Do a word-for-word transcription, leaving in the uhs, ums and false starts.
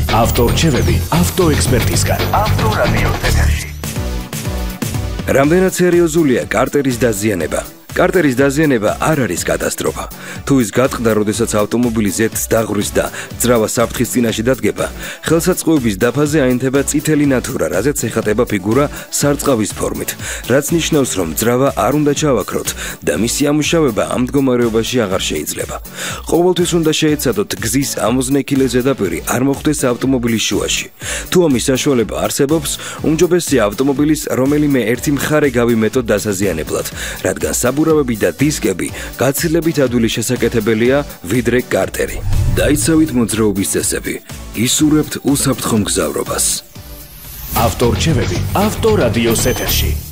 ავტორჩევები ავტოექსპერტისგან. ავტორადიო ეთერში. რამდენად სერიოზულია კარტერის დაზიანება? კარტერის დაზიანება არ არის კატასტროფა. თუ ის გატყდა, როდესაც ავტომობილი ზედს დაღვრს და ძრავა საფრთხის წინაშე დადგება, ხელსაწყოების დაფაზე აინთება წითელი ნათურა, რაზეც ეხატება ფიგურა სარწყავის ფორმით, რაც ნიშნავს, რომ ძრავა არ უნდა ჩავაქროთ და მისი ამუშავება ამ მდგომარეობაში აღარ შეიძლება. ყოველთვის უნდა შეეცადოთ გზის ამოზნექილე ზედაპირი არ მოხვდეს ავტომობილის შუაში. თუ ამის საშუალება არსებობს, უმჯობესია ავტომობილის რომელიმე ერთი მხარე გავიმეტოთ დასაზიანებლად, რადგან საბურავები და დისკები გაცილებით ადვილი შესაკეთებელია ვიდრე კარტერი. დაიცავით მოძრაობის წესები. ისურვებთ უსაფრთხო მგზავრობას. ავტორჩევები ავტორადიოს ეთერში.